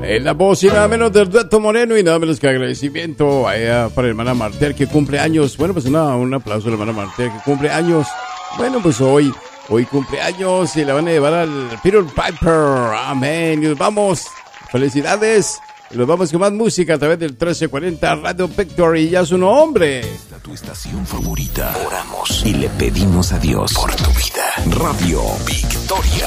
En la voz y nada menos del dueto Moreno y nada menos que agradecimiento allá para la hermana Martel que cumple años. Bueno, pues un aplauso a la hermana Martel que cumple años. Bueno, pues hoy cumple años y la van a llevar al Peter Piper. Amén. Y nos vamos. Felicidades. Y nos vamos con más música a través del 1340 Radio Victory. Ya su nombre. Esta tu estación favorita. Oramos y le pedimos a Dios por tu vida. Radio Victoria.